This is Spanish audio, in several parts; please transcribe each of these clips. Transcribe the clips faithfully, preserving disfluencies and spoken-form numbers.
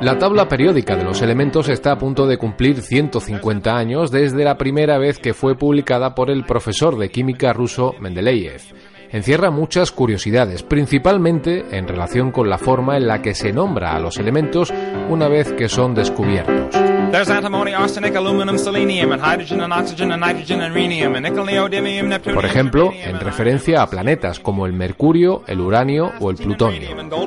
La tabla periódica de los elementos está a punto de cumplir ciento cincuenta años desde la primera vez que fue publicada por el profesor de química ruso Mendeleev. Encierra muchas curiosidades, principalmente en relación con la forma en la que se nombra a los elementos una vez que son descubiertos. There's antimony, arsenic, aluminum, selenium, and hydrogen, and oxygen, and nitrogen, and rhenium, and nickel, neodymium, neptunium. Por ejemplo, en referencia a planetas como el mercurio, el uranio o el plutonio.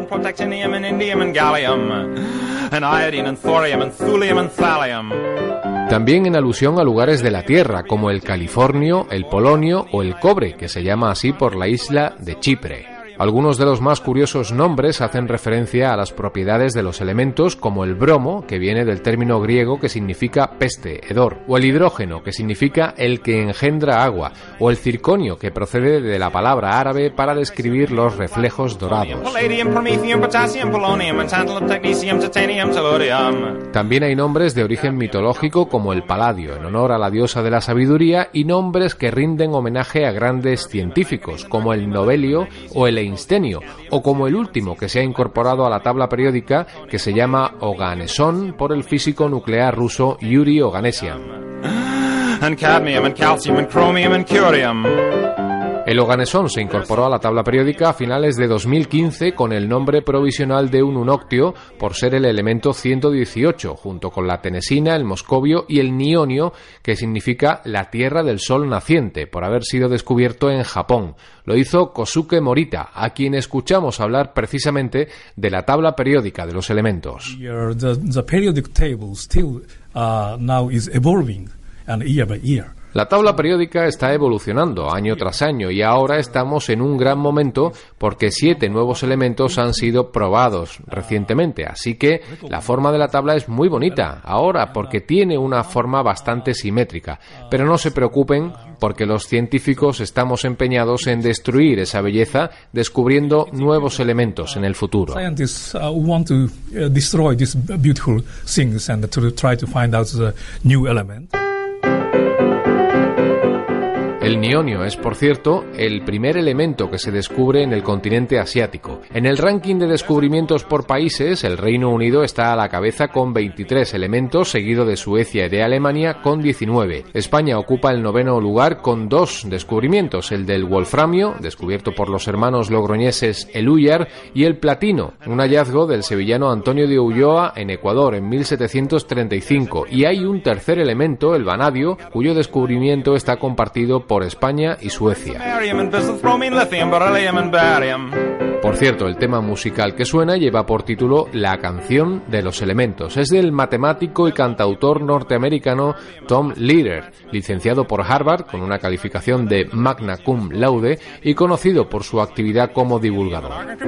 También en alusión a lugares de la Tierra, como el californio, el polonio o el cobre, que se llama así por la isla de Chipre. Algunos de los más curiosos nombres hacen referencia a las propiedades de los elementos, como el bromo, que viene del término griego que significa peste, hedor, o el hidrógeno, que significa el que engendra agua, o el circonio, que procede de la palabra árabe para describir los reflejos dorados. También hay nombres de origen mitológico, como el paladio, en honor a la diosa de la sabiduría, y nombres que rinden homenaje a grandes científicos, como el nobelio o el einstenio, o como el último que se ha incorporado a la tabla periódica, que se llama Oganesson, por el físico nuclear ruso Yuri Oganessian. And cadmium, and calcium, and chromium, and curium. El Oganesson se incorporó a la tabla periódica a finales de dos mil quince con el nombre provisional de un unoctio por ser el elemento ciento dieciocho, junto con la tenesina, el moscovio y el nionio, que significa la tierra del sol naciente, por haber sido descubierto en Japón. Lo hizo Kosuke Morita, a quien escuchamos hablar precisamente de la tabla periódica de los elementos. The, the periodic table still uh, now is evolving and year by year. La tabla periódica está evolucionando año tras año y ahora estamos en un gran momento porque siete nuevos elementos han sido probados recientemente, así que la forma de la tabla es muy bonita ahora porque tiene una forma bastante simétrica, pero no se preocupen porque los científicos estamos empeñados en destruir esa belleza descubriendo nuevos elementos en el futuro. Scientists uh, want to uh, destroy these beautiful things and to try to find out the new element. El nionio es, por cierto, el primer elemento que se descubre en el continente asiático. En el ranking de descubrimientos por países, el Reino Unido está a la cabeza con veintitrés elementos, seguido de Suecia y de Alemania con diecinueve. España ocupa el noveno lugar con dos descubrimientos, el del wolframio, descubierto por los hermanos logroñeses Elúyar, y el platino, un hallazgo del sevillano Antonio de Ulloa en Ecuador en mil setecientos treinta y cinco. Y hay un tercer elemento, el vanadio, cuyo descubrimiento está compartido por por España y Suecia. Por cierto, el tema musical que suena lleva por título La canción de los elementos. Es del matemático y cantautor norteamericano Tom Lehrer, licenciado por Harvard con una calificación de magna cum laude y conocido por su actividad como divulgador.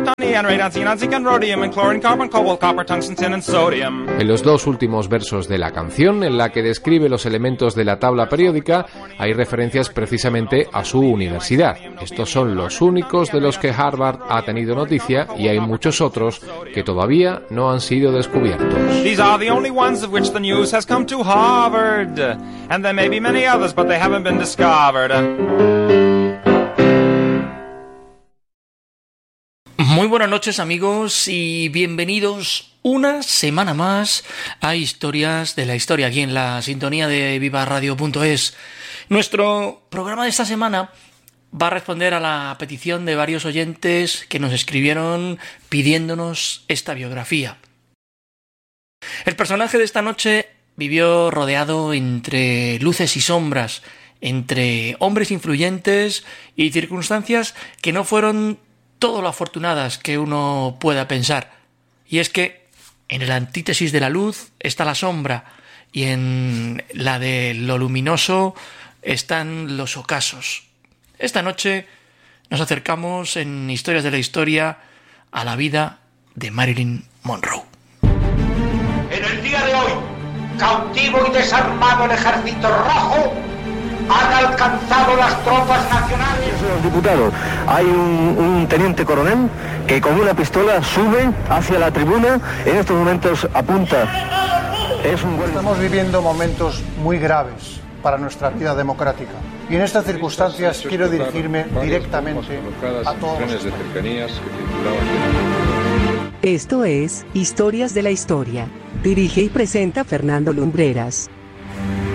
En los dos últimos versos de la canción, en la que describe los elementos de la tabla periódica, hay referencias precisamente a su universidad. Estos son los únicos de los que Harvard ha tenido noticia y hay muchos otros que todavía no han sido descubiertos. These are the only ones of which the news has come to Harvard, and there may be many others, but they haven't been discovered. Muy buenas noches, amigos, y bienvenidos una semana más a Historias de la Historia, aquí en la sintonía de viva radio punto es. Nuestro programa de esta semana va a responder a la petición de varios oyentes que nos escribieron pidiéndonos esta biografía. El personaje de esta noche vivió rodeado entre luces y sombras, entre hombres influyentes y circunstancias que no fueron todo lo afortunadas que uno pueda pensar. Y es que en el antítesis de la luz está la sombra y en la de lo luminoso están los ocasos. Esta noche nos acercamos en Historias de la Historia a la vida de Marilyn Monroe. En el día de hoy, cautivo y desarmado el ejército rojo, han alcanzado las tropas nacionales. Señor diputado, hay un, un teniente coronel que con una pistola sube hacia la tribuna, en estos momentos apunta. Es un buen... Estamos viviendo momentos muy graves para nuestra vida democrática. Y en estas circunstancias quiero dirigirme directamente a todos los... Esto es Historias de la Historia. Dirige y presenta Fernando Lumbreras.